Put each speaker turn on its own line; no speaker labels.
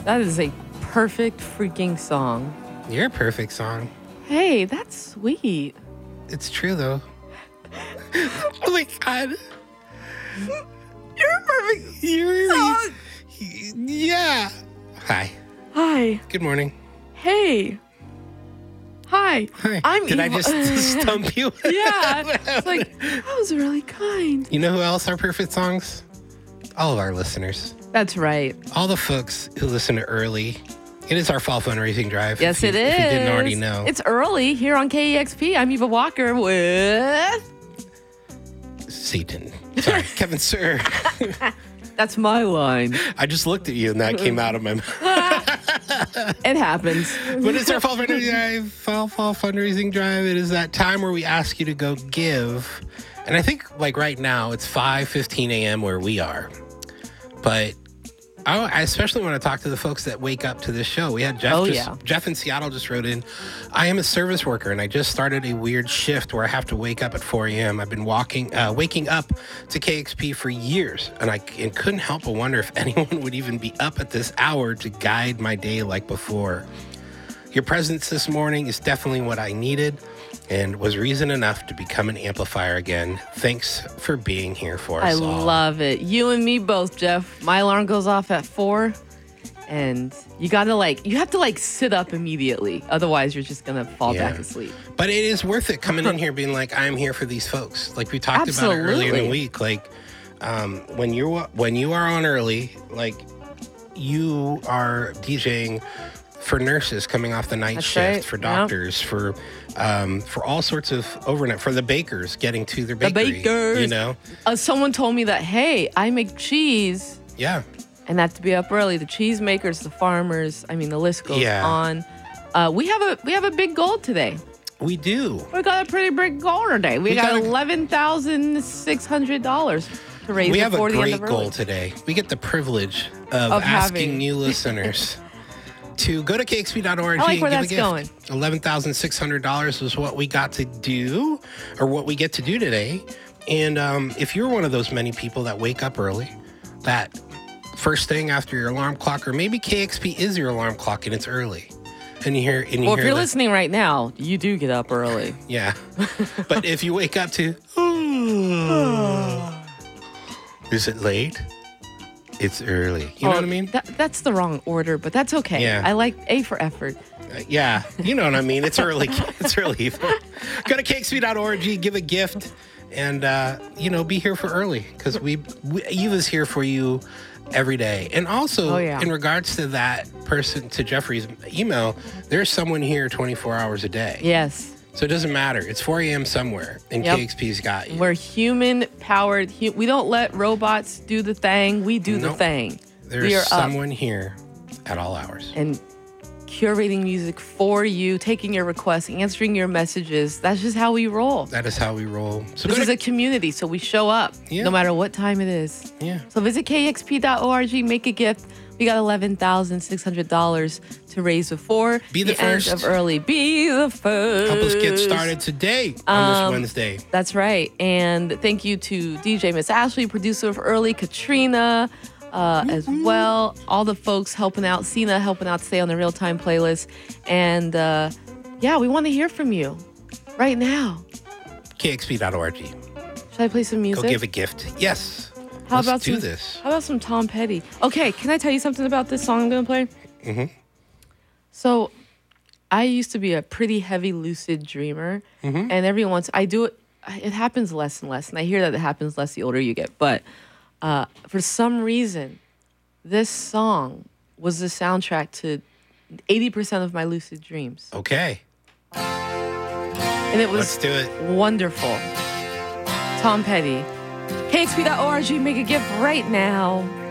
That is a perfect freaking song.
You're a perfect song.
Hey, that's sweet.
It's true, though. Oh, my God.
You're a perfect
You're... Yeah. Hi.
Hi.
Good morning.
Hey. Hi.
Hi. Did I just stump you?
Yeah. It's like, that was really kind.
You know who else are perfect songs? All of our listeners.
That's right.
All the folks who listen to Early. It is our fall fundraising drive.
Yes, it is.
If you didn't already know.
It's early here on KEXP. I'm Eva Walker with...
Satan. Sorry, Kevin Sir.
That's my line.
I just looked at you and that came out of my mouth.
It happens.
But it's our fall fundraising drive. Fall fundraising drive. It is that time where we ask you to go give. And I think like right now it's 5:15 a.m. where we are. But I especially want to talk to the folks that wake up to this show. We had Jeff. Jeff in Seattle just wrote in, I am a service worker and I just started a weird shift where I have to wake up at 4 a.m. I've been waking up to KXP for years and couldn't help but wonder if anyone would even be up at this hour to guide my day like before. Your presence this morning is definitely what I needed and was reason enough to become an amplifier again. Thanks for being here for us all.
I love it. You and me both, Jeff. My alarm goes off at 4, and you have to sit up immediately. Otherwise, you're just going to fall back asleep.
But it is worth it coming in here being like, I'm here for these folks. Like we talked about it earlier in the week. Like when you are on early, like you are DJing for nurses coming off the night shift, for doctors, for all sorts of overnight, for the bakers getting to their bakery.
The bakers.
You know?
Someone told me that, hey, I make cheese.
Yeah.
And that's to be up early. The cheese makers, the farmers, the list goes on. We have a big goal today.
We do.
We got a pretty big goal today. We got $11,600 to raise.
We have a
great
goal today. We get the privilege of asking new listeners to go to KXP.org
and
give a gift. Going. $11,600 is what we got to do, or what we get to do today. And if you're one of those many people that wake up early, that first thing after your alarm clock, or maybe KXP is your alarm clock and it's early, and you hear, if
you're listening right now, you do get up early.
Yeah, but if you wake up to, is it late? It's early. You know what I mean?
That's the wrong order, but that's okay.
Yeah.
I like A for effort.
Yeah, you know what I mean. It's early. It's early. Go to KXP.org, give a gift, and be here for early because Eva's here for you every day. And also, in regards to that person, to Jeffrey's email, there's someone here 24 hours a day.
Yes.
So it doesn't matter. It's 4 a.m. somewhere, and KXP's got you.
We're human-powered. We don't let robots do the thing. We do the thing.
There's someone here at all hours.
And curating music for you, taking your requests, answering your messages. That's just how we roll.
That is how we roll. So
this is a community, so we show up no matter what time it is.
Yeah.
So visit KXP.org, make a gift. We got $11,600 to raise before the end of early. Be the first.
Help us get started today on this Wednesday.
That's right. And thank you to DJ Miss Ashley, producer of Early, Katrina, as well. All the folks helping out, Cena helping out to stay on the real-time playlist. And we want to hear from you right now.
KXP.org.
Should I play some music?
Go give a gift. Yes. Let's do this.
How about some Tom Petty? Okay, can I tell you something about this song I'm going to play?
Mm-hmm.
So, I used to be a pretty heavy lucid dreamer, and every once I do it. It happens less and less, and I hear that it happens less the older you get. But for some reason, this song was the soundtrack to 80% of my lucid dreams.
Okay.
And it was
Let's do it.
Wonderful. Tom Petty. KXP.org, make a gift right now.